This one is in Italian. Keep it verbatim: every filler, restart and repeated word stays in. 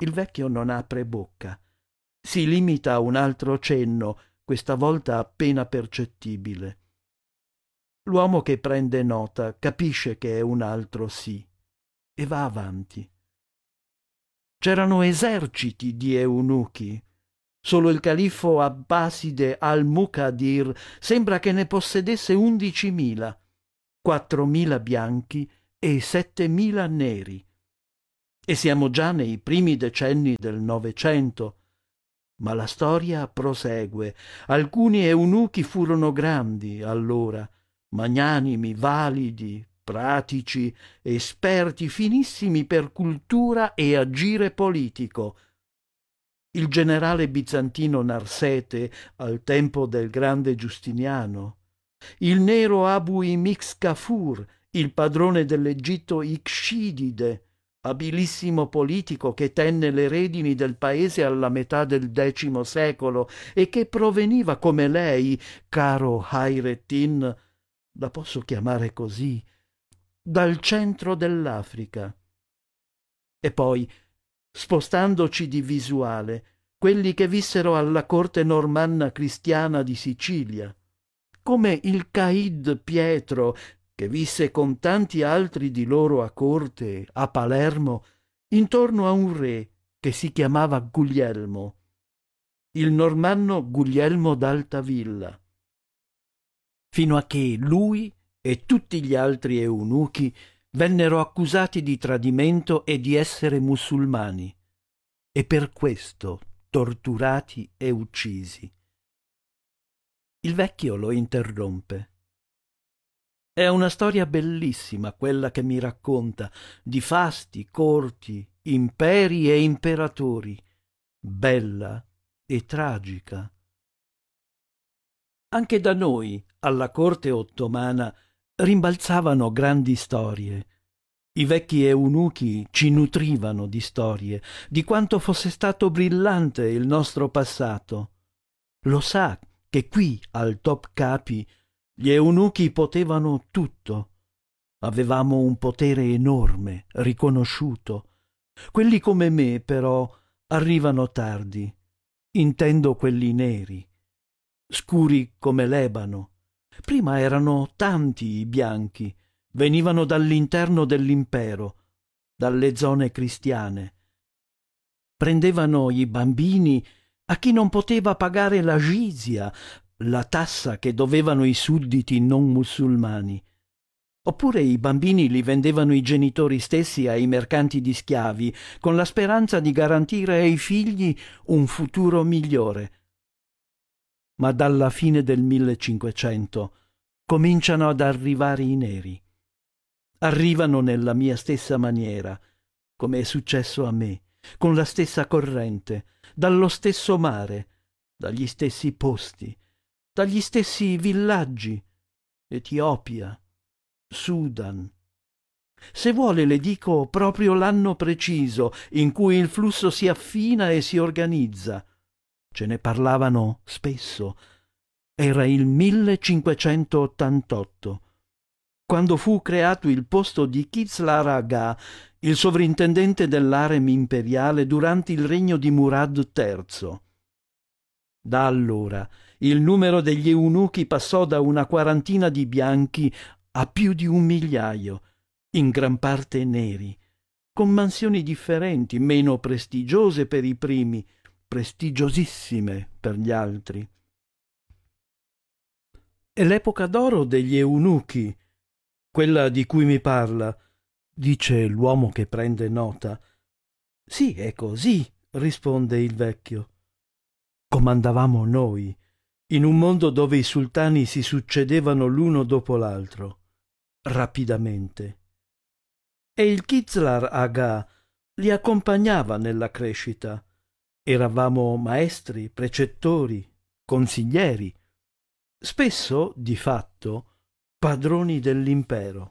Il vecchio non apre bocca. Si limita a un altro cenno, questa volta appena percettibile. L'uomo che prende nota capisce che è un altro sì e va avanti. C'erano eserciti di eunuchi. Solo il califfo abbaside al-Muqadir sembra che ne possedesse undicimila, quattromila bianchi e settemila neri. E siamo già nei primi decenni del Novecento. Ma la storia prosegue. Alcuni eunuchi furono grandi allora, magnanimi, validi, pratici, esperti, finissimi per cultura e agire politico. Il generale bizantino Narsete al tempo del grande Giustiniano, il nero Abu Imix Kafur, il padrone dell'Egitto Ikscidide, abilissimo politico che tenne le redini del paese alla metà del X secolo e che proveniva come lei, caro Hayrettin, la posso chiamare così, dal centro dell'Africa. E poi, spostandoci di visuale, quelli che vissero alla corte normanna cristiana di Sicilia, come il Caid Pietro, che visse con tanti altri di loro a corte, a Palermo, intorno a un re che si chiamava Guglielmo, il normanno Guglielmo d'Altavilla, fino a che lui e tutti gli altri eunuchi vennero accusati di tradimento e di essere musulmani, e per questo torturati e uccisi. Il vecchio lo interrompe. È una storia bellissima quella che mi racconta, di fasti, corti, imperi e imperatori, bella e tragica. Anche da noi, alla corte ottomana, rimbalzavano grandi storie. I vecchi eunuchi ci nutrivano di storie, di quanto fosse stato brillante il nostro passato. Lo sa che qui, al Topkapi, gli eunuchi potevano tutto. Avevamo un potere enorme, riconosciuto. Quelli come me, però, arrivano tardi. Intendo quelli neri, scuri come l'ebano. Prima erano tanti i bianchi, venivano dall'interno dell'impero, dalle zone cristiane. Prendevano i bambini a chi non poteva pagare la jizya, la tassa che dovevano i sudditi non musulmani. Oppure i bambini li vendevano i genitori stessi ai mercanti di schiavi, con la speranza di garantire ai figli un futuro migliore. Ma dalla fine del millecinquecento cominciano ad arrivare i neri. Arrivano nella mia stessa maniera, come è successo a me, con la stessa corrente, dallo stesso mare, dagli stessi posti, dagli stessi villaggi, Etiopia, Sudan. Se vuole le dico proprio l'anno preciso in cui il flusso si affina e si organizza. Ce ne parlavano spesso. Era il millecinquecentottantotto, quando fu creato il posto di Kizlar Agha, il sovrintendente dell'harem imperiale durante il regno di Murad terzo. Da allora il numero degli eunuchi passò da una quarantina di bianchi a più di un migliaio, in gran parte neri, con mansioni differenti, meno prestigiose per i primi, prestigiosissime per gli altri. È l'epoca d'oro degli eunuchi, quella di cui mi parla, dice l'uomo che prende nota. Sì, è così, risponde il vecchio. Comandavamo noi, in un mondo dove i sultani si succedevano l'uno dopo l'altro, rapidamente. E il Kizlar Agha li accompagnava nella crescita. Eravamo maestri, precettori, consiglieri, spesso, di fatto, padroni dell'impero.